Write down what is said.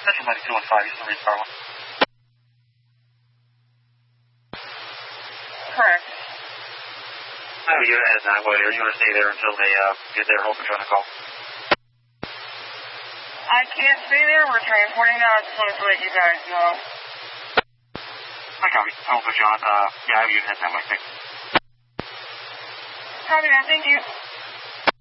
Central 9215, use the read power. Correct. I have a unit at 9 Boy there. You want to stay there until they get their whole patrol call? I can't stay there. We're transporting now. I just wanted to let you guys know. I copy. I will put you on. Yeah, I have a unit at 9 Boy. Thanks. Copy that. Thank you.